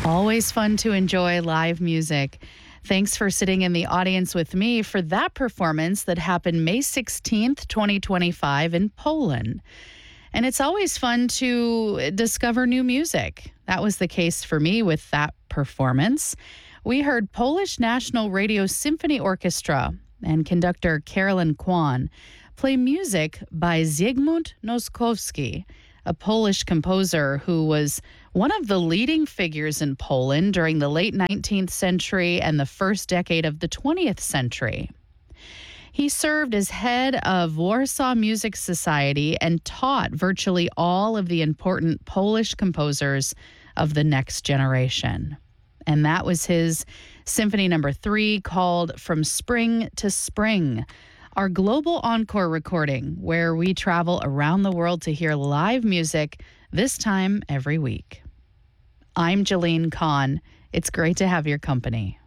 Always fun to enjoy live music. Thanks for sitting in the audience with me for that performance that happened May 16th, 2025 in Poland. And it's always fun to discover new music. That was the case for me with that performance. We heard Polish National Radio Symphony Orchestra and conductor Carolyn Kwan play music by Zygmunt Noskowski, a Polish composer who was one of the leading figures in Poland during the late 19th century and the first decade of the 20th century. He served as head of Warsaw Music Society and taught virtually all of the important Polish composers of the next generation. And that was his Symphony No. 3 called From Spring to Spring, our global encore recording where we travel around the world to hear live music, this time every week. I'm Jalene Kahn. It's great to have your company.